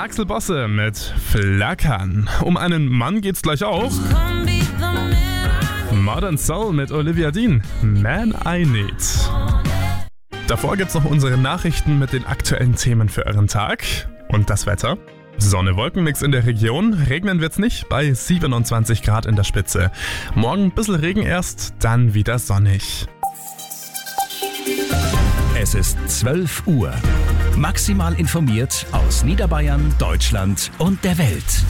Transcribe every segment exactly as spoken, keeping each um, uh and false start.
Axel Bosse mit Flackern. Um einen Mann geht's gleich auch. Modern Soul mit Olivia Dean, Man I Need. Davor gibt's noch unsere Nachrichten mit den aktuellen Themen für euren Tag und das Wetter. Sonne-Wolkenmix in der Region, regnen wird's nicht, bei siebenundzwanzig Grad in der Spitze. Morgen ein bisschen Regen erst, dann wieder sonnig. Es ist zwölf Uhr. Maximal informiert aus Niederbayern, Deutschland und der Welt.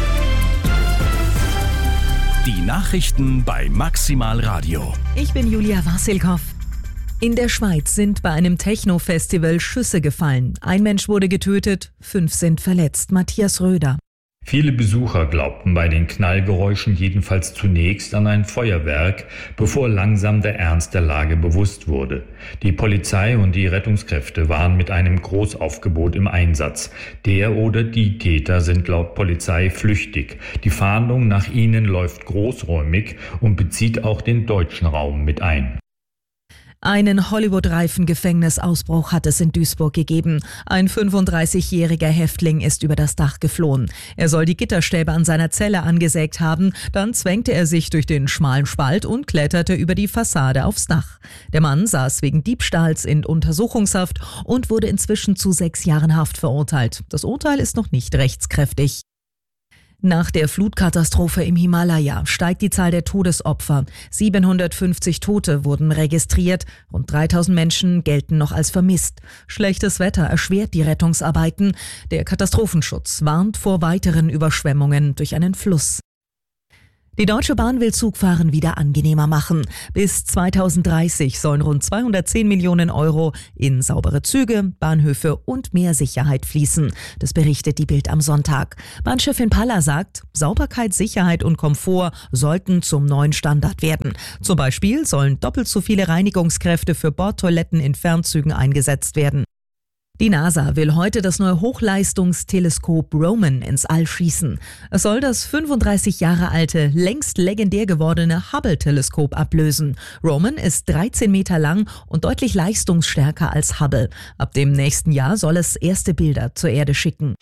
Die Nachrichten bei Maximal Radio. Ich bin Julia Wassilkow. In der Schweiz sind bei einem Techno-Festival Schüsse gefallen. Ein Mensch wurde getötet, fünf sind verletzt. Matthias Röder. Viele Besucher glaubten bei den Knallgeräuschen jedenfalls zunächst an ein Feuerwerk, bevor langsam der Ernst der Lage bewusst wurde. Die Polizei und die Rettungskräfte waren mit einem Großaufgebot im Einsatz. Der oder die Täter sind laut Polizei flüchtig. Die Fahndung nach ihnen läuft großräumig und bezieht auch den deutschen Raum mit ein. Einen Hollywood-reifen Gefängnisausbruch hat es in Duisburg gegeben. Ein fünfunddreißigjähriger Häftling ist über das Dach geflohen. Er soll die Gitterstäbe an seiner Zelle angesägt haben. Dann zwängte er sich durch den schmalen Spalt und kletterte über die Fassade aufs Dach. Der Mann saß wegen Diebstahls in Untersuchungshaft und wurde inzwischen zu sechs Jahren Haft verurteilt. Das Urteil ist noch nicht rechtskräftig. Nach der Flutkatastrophe im Himalaya steigt die Zahl der Todesopfer. siebenhundertfünfzig Tote wurden registriert, rund dreitausend Menschen gelten noch als vermisst. Schlechtes Wetter erschwert die Rettungsarbeiten. Der Katastrophenschutz warnt vor weiteren Überschwemmungen durch einen Fluss. Die Deutsche Bahn will Zugfahren wieder angenehmer machen. Bis zweitausenddreißig sollen rund zweihundertzehn Millionen Euro in saubere Züge, Bahnhöfe und mehr Sicherheit fließen. Das berichtet die Bild am Sonntag. Bahnchefin Palla sagt, Sauberkeit, Sicherheit und Komfort sollten zum neuen Standard werden. Zum Beispiel sollen doppelt so viele Reinigungskräfte für Bordtoiletten in Fernzügen eingesetzt werden. Die NASA will heute das neue Hochleistungsteleskop Roman ins All schießen. Es soll das fünfunddreißig Jahre alte, längst legendär gewordene Hubble-Teleskop ablösen. Roman ist dreizehn Meter lang und deutlich leistungsstärker als Hubble. Ab dem nächsten Jahr soll es erste Bilder zur Erde schicken.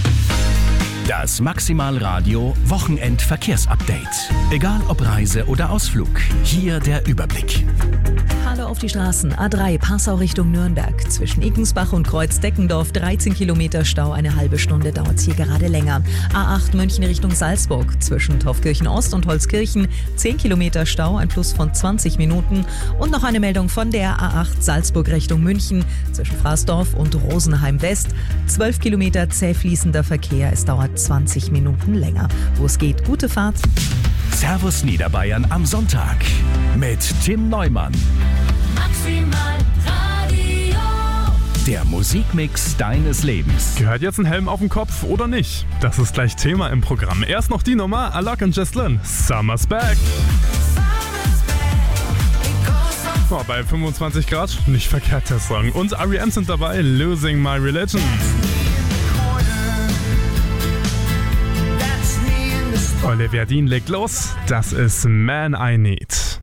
Das Maximal Radio Wochenend-Verkehrsupdate. Egal ob Reise oder Ausflug, hier der Überblick. Hallo auf die Straßen. A drei Passau Richtung Nürnberg. Zwischen Ickensbach und Kreuz-Deckendorf dreizehn Kilometer Stau. Eine halbe Stunde dauert es hier gerade länger. A acht München Richtung Salzburg. Zwischen Taufkirchen Ost und Holzkirchen zehn Kilometer Stau. Ein Plus von zwanzig Minuten. Und noch eine Meldung von der A acht Salzburg Richtung München. Zwischen Fraßdorf und Rosenheim West. zwölf Kilometer zäh fließender Verkehr. Es dauert zwanzig Minuten länger. Wo es geht, gute Fahrt. Servus Niederbayern am Sonntag mit Tim Neumann. Maximal Radio. Der Musikmix deines Lebens. Gehört jetzt ein Helm auf den Kopf oder nicht? Das ist gleich Thema im Programm. Erst noch die Nummer, Alok und Jesslyn, Summer's Back. Oh, bei fünfundzwanzig Grad, nicht verkehrt der Song. Und R E M sind dabei, Losing My Religion. Olivia Dean legt los, das ist Man I Need.